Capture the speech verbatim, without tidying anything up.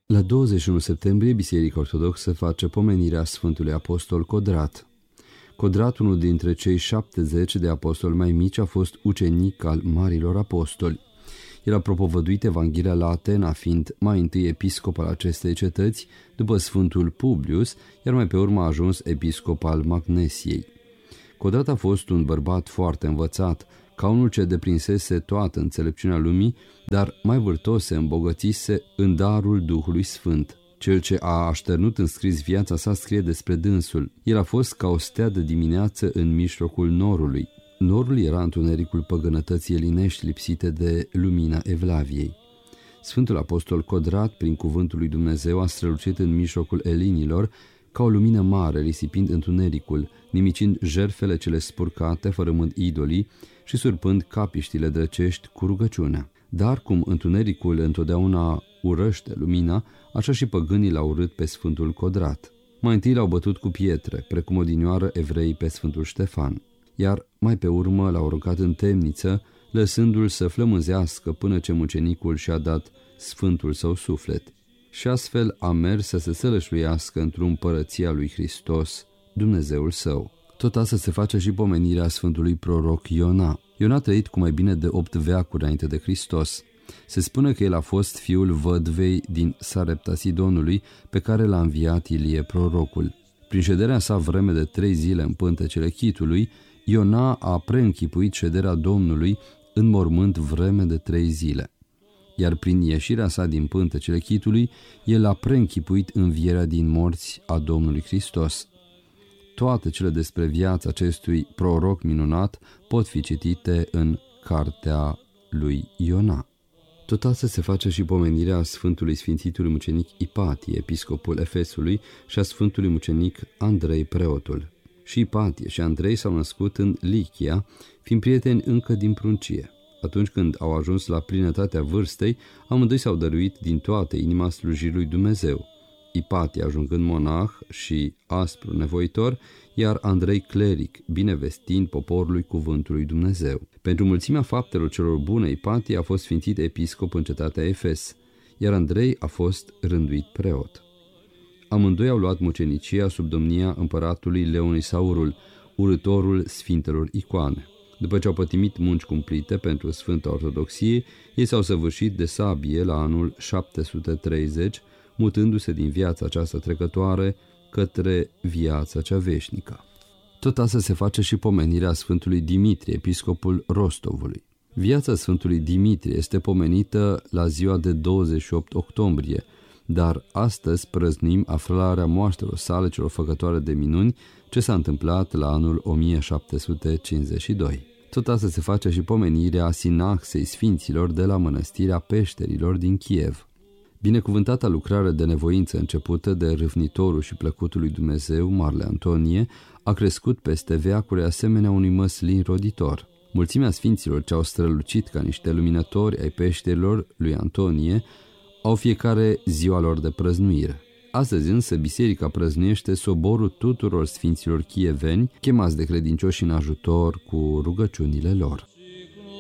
La douăzeci și unu septembrie, Biserica Ortodoxă face pomenirea Sfântului Apostol Codrat. Codrat, unul dintre cei șaptezeci de apostoli mai mici, a fost ucenic al marilor apostoli. El a propovăduit Evanghelia la Atena, fiind mai întâi episcop al acestei cetăți, după Sfântul Publius, iar mai pe urmă a ajuns episcop al Magnesiei. Codrat a fost un bărbat foarte învățat, ca unul ce deprinsese toată înțelepciunea lumii, dar mai vârtos se îmbogățise în darul Duhului Sfânt. Cel ce a așternut în scris viața sa scrie despre dânsul. El a fost ca o stea de dimineață în mijlocul norului. Norul era întunericul păgânătății elinești, lipsite de lumina Evlaviei. Sfântul Apostol Codrat, prin cuvântul lui Dumnezeu, a strălucit în mijlocul elinilor ca o lumină mare, risipind întunericul, nimicind jertfele cele spurcate, fărâmând idolii și surpând capiștile drăcești cu rugăciunea. Dar cum întunericul întotdeauna urăște lumina, așa și păgânii l-au urât pe Sfântul Codrat. Mai întâi l-au bătut cu pietre, precum odinioară evreii pe Sfântul Ștefan, iar mai pe urmă l-au aruncat în temniță, lăsându-l să flămânzească până ce mucenicul și-a dat sfântul său suflet. Și astfel a mers să se sălășluiască într-o împărăția lui Hristos, Dumnezeul său. Tot asta se face și pomenirea Sfântului Proroc Iona. Iona a trăit cu mai bine de opt veacuri înainte de Hristos. Se spune că el a fost fiul vădvei din Sarepta Sidonului, pe care l-a înviat Ilie prorocul. Prin șederea sa vreme de trei zile în pântecele chitului, Iona a preînchipuit șederea Domnului în mormânt vreme de trei zile. Iar prin ieșirea sa din pântecele chitului, el a preînchipuit învierea din morți a Domnului Hristos. Toate cele despre viața acestui proroc minunat pot fi citite în cartea lui Iona. Tot asta se face și pomenirea Sfântului Sfințitului Mucenic Ipatie, episcopul Efesului, și a Sfântului Mucenic Andrei, preotul. Și Ipatie și Andrei s-au născut în Lichia, fiind prieteni încă din pruncie. Atunci când au ajuns la plinătatea vârstei, amândoi s-au dăruit din toată inima slujirii lui Dumnezeu. Ipatie ajungând monah și aspru nevoitor, iar Andrei cleric, binevestind poporului cuvântului Dumnezeu. Pentru mulțimea faptelor celor bune, Ipatie a fost sfințit episcop în cetatea Efes, iar Andrei a fost rânduit preot. Amândoi au luat mucenicia sub domnia împăratului Leonisaurul, urâtorul sfintelor icoane. După ce au pătimit munci cumplite pentru Sfânta Ortodoxie, ei s-au săvârșit de sabie la anul șapte sute treizeci, mutându-se din viața aceasta trecătoare către viața cea veșnică. Tot asta se face și pomenirea Sfântului Dimitrie, episcopul Rostovului. Viața Sfântului Dimitrie este pomenită la ziua de douăzeci și opt octombrie, dar astăzi prăznim aflarea moaștelor sale celor făcătoare de minuni, ce s-a întâmplat la anul o mie șapte sute cincizeci și doi. Tot asta se face și pomenirea sinaxei sfinților de la mănăstirea Peșterilor din Kiev. Binecuvântata lucrare de nevoință începută de râvnitorul și plăcutul lui Dumnezeu, Marele Antonie, a crescut peste veacuri asemenea unui măslin roditor. Mulțimea sfinților ce au strălucit ca niște luminători ai peșterilor lui Antonie au fiecare ziua lor de prăznuire. Astăzi însă biserica prăznuiește soborul tuturor sfinților chieveni, chemați de credincioși în ajutor cu rugăciunile lor.